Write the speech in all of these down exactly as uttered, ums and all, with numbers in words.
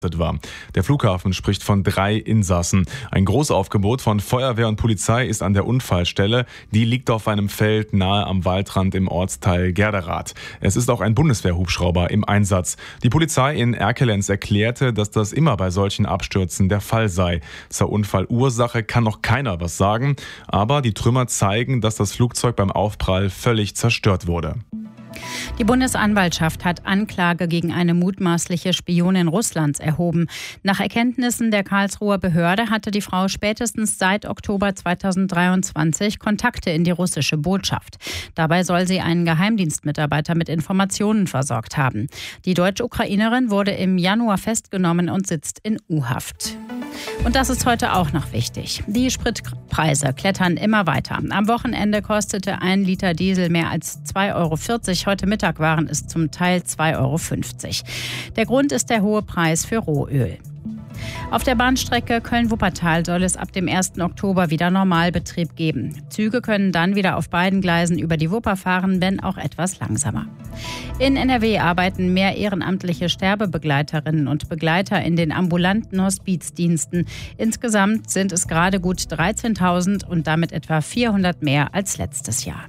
war. Der Flughafen spricht von drei Insassen. Ein Großaufgebot von Feuerwehr und Polizei ist an der Unfallstelle. Die liegt auf einem Feld nahe am Waldrand im Ortsteil Gerderath. Es ist auch ein Bundeswehrhubschrauber im Einsatz. Die Polizei in Erkelenz erklärte, dass das immer bei solchen Abstürzen der Fall sei. Zur Unfallursache kann noch keiner was sagen, aber die Trümmer zeigen, dass das Flugzeug beim Aufprall völlig zerstört wurde. Die Bundesanwaltschaft hat Anklage gegen eine mutmaßliche Spionin Russlands erhoben. Nach Erkenntnissen der Karlsruher Behörde hatte die Frau spätestens seit Oktober zweitausenddreiundzwanzig Kontakte in die russische Botschaft. Dabei soll sie einen Geheimdienstmitarbeiter mit Informationen versorgt haben. Die Deutsch-Ukrainerin wurde im Januar festgenommen und sitzt in U-Haft. Und das ist heute auch noch wichtig. Die Spritpreise klettern immer weiter. Am Wochenende kostete ein Liter Diesel mehr als zwei Euro vierzig. Heute Mittag waren es zum Teil zwei Euro fünfzig. Der Grund ist der hohe Preis für Rohöl. Auf der Bahnstrecke Köln-Wuppertal soll es ab dem ersten Oktober wieder Normalbetrieb geben. Züge können dann wieder auf beiden Gleisen über die Wupper fahren, wenn auch etwas langsamer. In N R W arbeiten mehr ehrenamtliche Sterbebegleiterinnen und Begleiter in den ambulanten Hospizdiensten. Insgesamt sind es gerade gut dreizehntausend und damit etwa vierhundert mehr als letztes Jahr.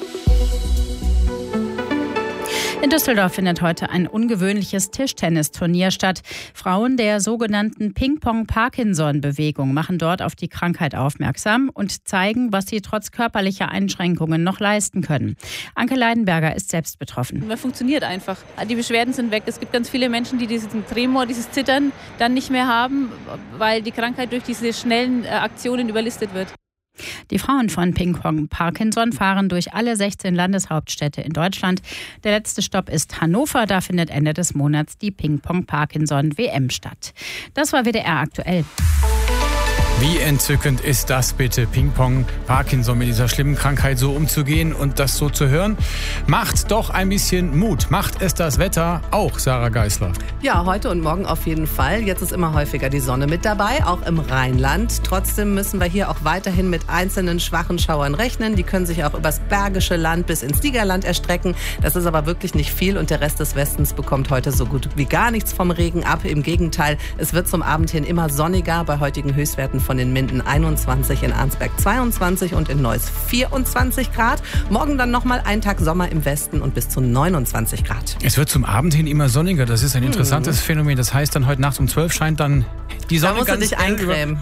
In Düsseldorf findet heute ein ungewöhnliches Tischtennisturnier statt. Frauen der sogenannten Ping-Pong-Parkinson-Bewegung machen dort auf die Krankheit aufmerksam und zeigen, was sie trotz körperlicher Einschränkungen noch leisten können. Anke Leidenberger ist selbst betroffen. Man funktioniert einfach. Die Beschwerden sind weg. Es gibt ganz viele Menschen, die diesen Tremor, dieses Zittern dann nicht mehr haben, weil die Krankheit durch diese schnellen Aktionen überlistet wird. Die Frauen von Ping-Pong Parkinson fahren durch alle sechzehn Landeshauptstädte in Deutschland. Der letzte Stopp ist Hannover. Da findet Ende des Monats die Ping-Pong Parkinson W M statt. Das war W D R aktuell. Wie entzückend ist das bitte, Ping-Pong, Parkinson, mit dieser schlimmen Krankheit so umzugehen und das so zu hören? Macht doch ein bisschen Mut. Macht es das Wetter auch, Sarah Geisler? Ja, heute und morgen auf jeden Fall. Jetzt ist immer häufiger die Sonne mit dabei, auch im Rheinland. Trotzdem müssen wir hier auch weiterhin mit einzelnen schwachen Schauern rechnen. Die können sich auch übers Bergische Land bis ins Siegerland erstrecken. Das ist aber wirklich nicht viel und der Rest des Westens bekommt heute so gut wie gar nichts vom Regen ab. Im Gegenteil, es wird zum Abend hin immer sonniger bei heutigen Höchstwerten von in Minden einundzwanzig, in Arnsberg zweiundzwanzig und in Neuss vierundzwanzig Grad. Morgen dann nochmal ein Tag Sommer im Westen und bis zu neunundzwanzig Grad. Es wird zum Abend hin immer sonniger. Das ist ein interessantes hm. Phänomen. Das heißt, dann heute Nacht um zwölf scheint dann die Sonne. Da musst ganz du dich eincremen.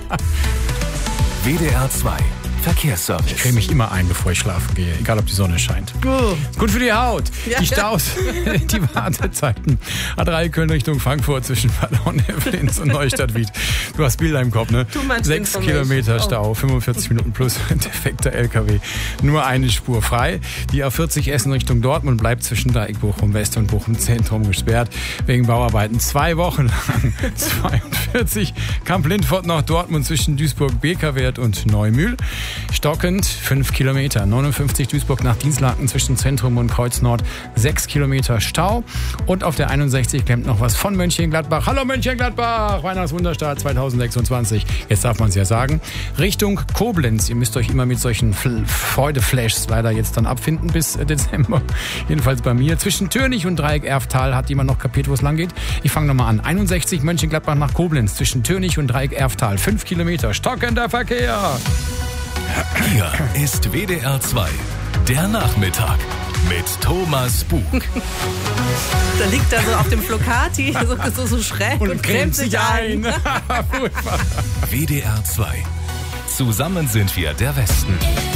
W D R zwei Verkehrsservice. Ich creme mich immer ein, bevor ich schlafen gehe, egal ob die Sonne scheint. Gut, Gut für die Haut. Ja. Die Staus, die Wartezeiten. A drei Köln Richtung Frankfurt zwischen Ballon-Evlins und Neustadt-Wied. Du hast Bilder im Kopf, ne? Sechs Kilometer Stau, fünfundvierzig Minuten plus defekter L K W. Nur eine Spur frei. Die A vierzig Essen Richtung Dortmund bleibt zwischen Dreieck Bochum West und Bochum Zentrum gesperrt. Wegen Bauarbeiten zwei Wochen lang. zweiundvierzig Kamp-Lindfort nach Dortmund zwischen Duisburg-Bekerwert und Neumühl. Stockend fünf Kilometer. neunundfünfzig Duisburg nach Dienstlaken zwischen Zentrum und Kreuz Nord. sechs Kilometer Stau. Und auf der einundsechzig klemmt noch was von Mönchengladbach. Hallo Mönchengladbach! Weihnachtswunderstart zweitausendsechsundzwanzig. Jetzt darf man es ja sagen. Richtung Koblenz. Ihr müsst euch immer mit solchen Freudeflashs leider jetzt dann abfinden bis Dezember. Jedenfalls bei mir. Zwischen Türnich und Dreieck-Erftal hat jemand noch kapiert, wo es lang geht. Ich fange nochmal an. einundsechzig Mönchengladbach nach Koblenz. Zwischen Türnich und Dreieck-Erftal. fünf Kilometer. Stockender Verkehr. Hier ist W D R zwei, der Nachmittag mit Thomas Bug. Da liegt er so auf dem Flocati, so, so, so schräg und, und cremt sich ein. W D R zwei. Zusammen sind wir der Westen.